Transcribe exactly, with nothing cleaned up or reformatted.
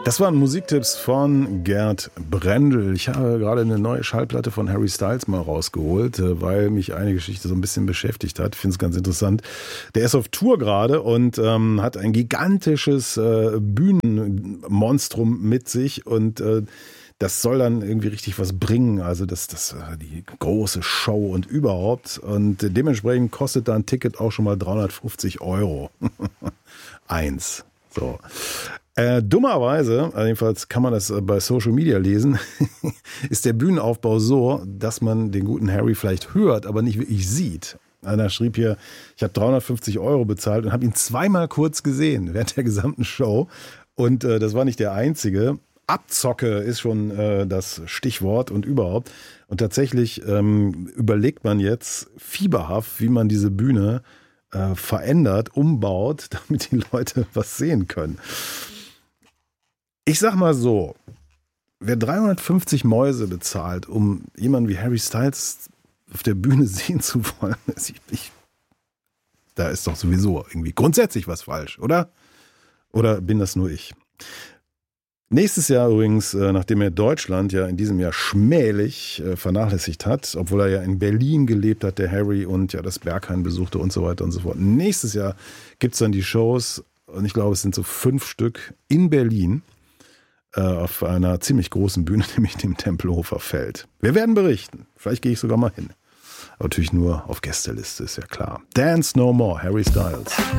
Das waren Musiktipps von Gerd Brendel. Ich habe gerade eine neue Schallplatte von Harry Styles mal rausgeholt, weil mich eine Geschichte so ein bisschen beschäftigt hat. Ich finde es ganz interessant. Der ist auf Tour gerade und ähm, hat ein gigantisches äh, Bühnenmonstrum mit sich und äh, das soll dann irgendwie richtig was bringen. Also das, das die große Show und überhaupt. Und dementsprechend kostet da ein Ticket auch schon mal dreihundertfünfzig Euro. Eins. So. Äh, dummerweise, jedenfalls kann man das bei Social Media lesen, ist der Bühnenaufbau so, dass man den guten Harry vielleicht hört, aber nicht wirklich sieht. Einer schrieb hier, ich habe dreihundertfünfzig Euro bezahlt und habe ihn zweimal kurz gesehen während der gesamten Show. Und äh, das war nicht der einzige. Abzocke ist schon äh, das Stichwort und überhaupt. Und tatsächlich ähm, überlegt man jetzt fieberhaft, wie man diese Bühne äh, verändert, umbaut, damit die Leute was sehen können. Ich sag mal so, wer dreihundertfünfzig Mäuse bezahlt, um jemanden wie Harry Styles auf der Bühne sehen zu wollen, ich, ich, da ist doch sowieso irgendwie grundsätzlich was falsch, oder? Oder bin das nur ich? Nächstes Jahr übrigens, nachdem er Deutschland ja in diesem Jahr schmählich vernachlässigt hat, obwohl er ja in Berlin gelebt hat, der Harry, und ja das Berghain besuchte und so weiter und so fort. Nächstes Jahr gibt es dann die Shows, und ich glaube, es sind so fünf Stück in Berlin, auf einer ziemlich großen Bühne, nämlich dem Tempelhofer Feld. Wir werden berichten. Vielleicht gehe ich sogar mal hin. Aber natürlich nur auf Gästeliste, ist ja klar. Dance No More, Harry Styles.